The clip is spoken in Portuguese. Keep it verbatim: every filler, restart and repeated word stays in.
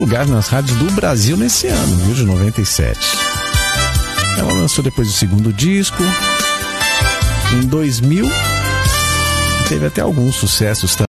lugar nas rádios do Brasil nesse ano, viu, de noventa e sete. Ela lançou depois o segundo disco. Em dois mil, teve até alguns sucessos também.